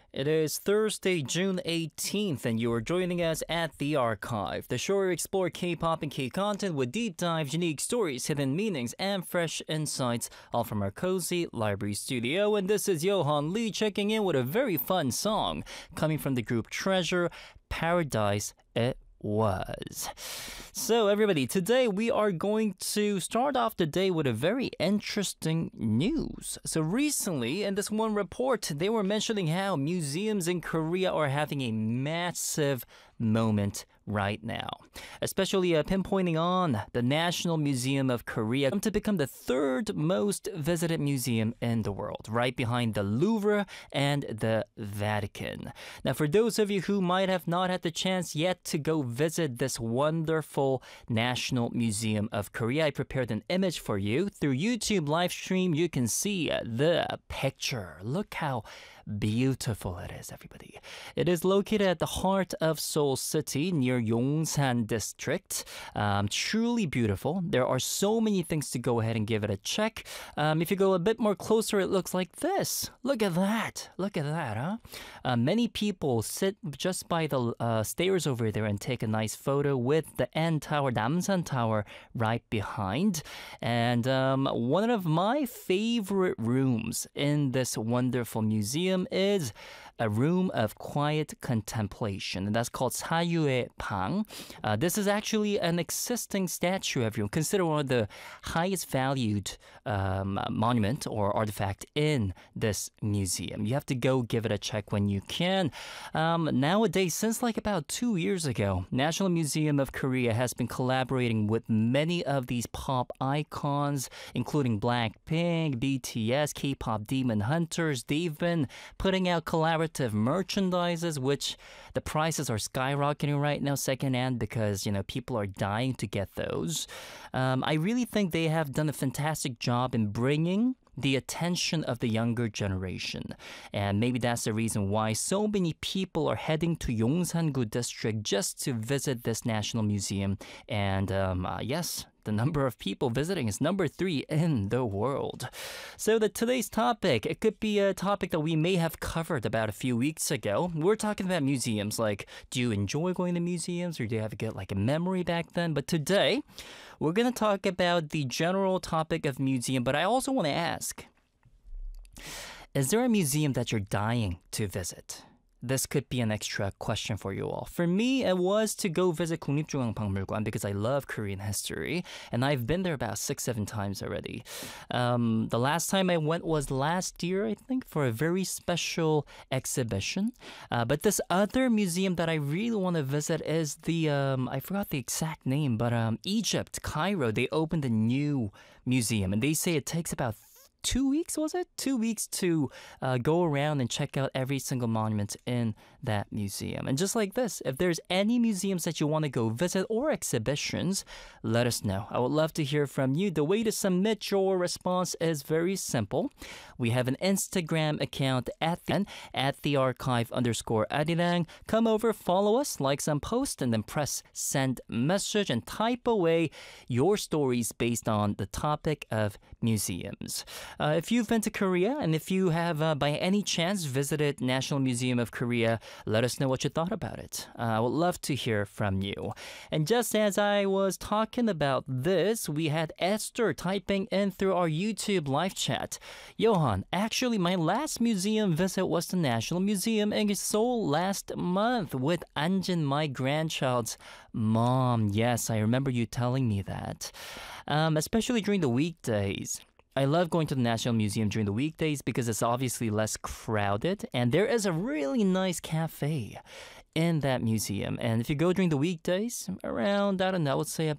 It is Thursday, June 18th, and you are joining us at The Archive, the show where we explore K-pop and K-content with deep dives, unique stories, hidden meanings, and fresh insights, all from our cozy library studio. And this is Johan Lee checking in with a very fun song coming from the group Treasure, Paradise It Was. So everybody, today we are going to start off the day with a very interesting news. So recently, in this one report, they were mentioning how museums in Korea are having a massive moment right now, especially pinpointing on the National Museum of Korea to become the third most visited museum in the world, right behind the Louvre and the Vatican. Now, for those of you who might have not had the chance yet to go visit this wonderful National Museum of Korea, I prepared an image for you. Through YouTube live stream, you can see the picture. Look how beautiful it is, everybody. It is located at the heart of Seoul City near Yongsan District. Truly beautiful. There are so many things to go ahead and give it a check. If you go a bit more closer, it looks like this. Look at that. Look at that, huh? Many people sit just by the stairs over there and take a nice photo with the N Tower, Namsan Tower, right behind. And one of my favorite rooms in this wonderful museum is a room of quiet contemplation, and that's called Sayue Pang. This is actually an existing statue of you. Considered one of the highest valued monument or artifact in this museum. You have to go give it a check when you can. Nowadays, since like about 2 years ago, National Museum of Korea has been collaborating with many of these pop icons, including Blackpink, BTS, K-pop Demon Hunters. They've been putting out collaborative merchandises, which the prices are skyrocketing right now secondhand because, you know, people are dying to get those. I really think they have done a fantastic job in bringing the attention of the younger generation. And maybe that's the reason why so many people are heading to Yongsan-gu district just to visit this national museum. And yes, the number of people visiting is number 3 in the world. So today's topic, it could be a topic that we may have covered about a few weeks ago. We're talking about museums, like, do you enjoy going to museums or do you have a memory back then? But today, we're going to talk about the general topic of museum, but I also want to ask, is there a museum that you're dying to visit? This could be an extra question for you all. For me, it was to go visit 국립중앙박물관 because I love Korean history, and I've been there about 6-7 times already. The last time I went was last year, I think, for a very special exhibition. But this other museum that I really want to visit is the, I forgot the exact name, but Egypt, Cairo. They opened a new museum, and they say it takes about 2 weeks, was it? 2 weeks to go around and check out every single monument in that museum. And just like this, if there's any museums that you want to go visit or exhibitions, let us know. I would love to hear from you. The way to submit your response is very simple. We have an Instagram account at the archive_arirang. Come over, follow us, like some post, and then press send message and type away your stories based on the topic of museums. If you've been to Korea and if you have by any chance visited National Museum of Korea, let us know what you thought about it. I would love to hear from you. And just as I was talking about this, we had Esther typing in through our YouTube live chat. Johan, actually my last museum visit was the National Museum in Seoul last month with Anjin, my grandchild's mom. Yes, I remember you telling me that. Especially during the weekdays. I love going to the National Museum during the weekdays because it's obviously less crowded, and there is a really nice cafe in that museum. And if you go during the weekdays, around, I don't know, I would say